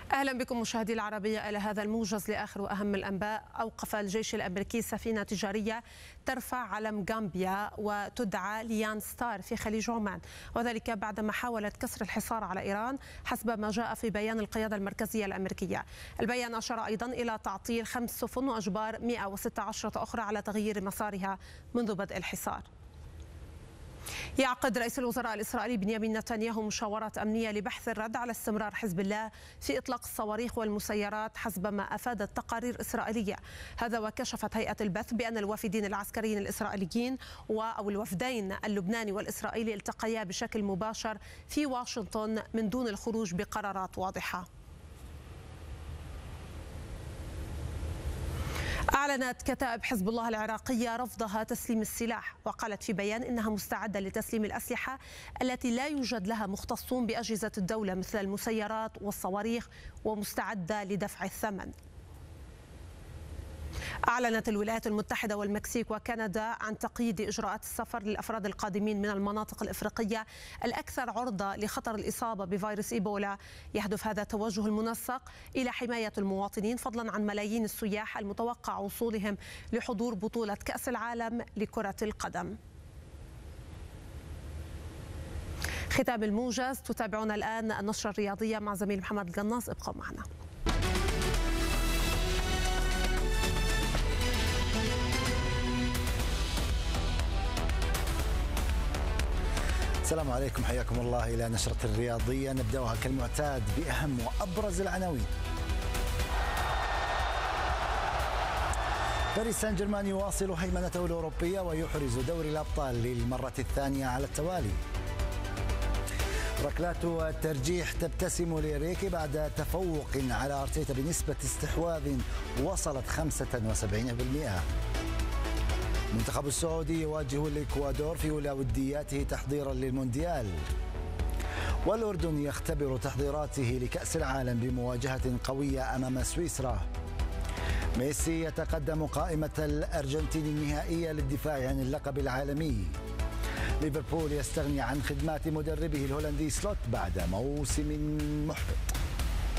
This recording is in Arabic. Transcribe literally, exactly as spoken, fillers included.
أهلا بكم مشاهدي العربية إلى هذا الموجز لآخر وأهم الأنباء. أوقف الجيش الأمريكي سفينة تجارية ترفع علم غامبيا وتدعى ليان ستار في خليج عمان، وذلك بعدما حاولت كسر الحصار على إيران حسب ما جاء في بيان القيادة المركزية الأمريكية. البيان أشار أيضا إلى تعطيل خمس سفن وأجبار مئة وستة عشر أخرى على تغيير مسارها منذ بدء الحصار. يعقد رئيس الوزراء الإسرائيلي بنيامين نتنياهو مشاورات أمنية لبحث الرد على استمرار حزب الله في إطلاق الصواريخ والمسيرات حسب ما أفادت تقارير إسرائيلية. هذا وكشفت هيئة البث بأن الوافدين العسكريين الإسرائيليين أو الوفدين اللبناني والإسرائيلي التقيا بشكل مباشر في واشنطن من دون الخروج بقرارات واضحة. أعلنت كتائب حزب الله العراقية رفضها تسليم السلاح، وقالت في بيان إنها مستعدة لتسليم الأسلحة التي لا يوجد لها مختصون بأجهزة الدولة مثل المسيرات والصواريخ، ومستعدة لدفع الثمن. أعلنت الولايات المتحدة والمكسيك وكندا عن تقييد إجراءات السفر للأفراد القادمين من المناطق الإفريقية الأكثر عرضة لخطر الإصابة بفيروس إيبولا. يهدف هذا التوجه المنسق إلى حماية المواطنين فضلا عن ملايين السياح المتوقع وصولهم لحضور بطولة كأس العالم لكرة القدم. ختام الموجز. تتابعون الآن النشرة الرياضية مع زميل محمد القناص، ابقوا معنا. السلام عليكم، حياكم الله إلى نشرة الرياضية. نبدأها كالمعتاد بأهم وأبرز العناوين. باريس سان جيرمان يواصل هيمنته الأوروبية ويحرز دوري الأبطال للمرة الثانية على التوالي. ركلات الترجيح تبتسم لإنريكي بعد تفوق على أرتيتا بنسبة استحواذ وصلت خمسة وسبعين بالمئة. المنتخب السعودي يواجه الإكوادور في أولى ودياته تحضيرا للمونديال. والأردن يختبر تحضيراته لكأس العالم بمواجهة قوية أمام سويسرا. ميسي يتقدم قائمة الأرجنتين النهائية للدفاع عن اللقب العالمي. ليفربول يستغني عن خدمات مدربه الهولندي سلوت بعد موسم محبط.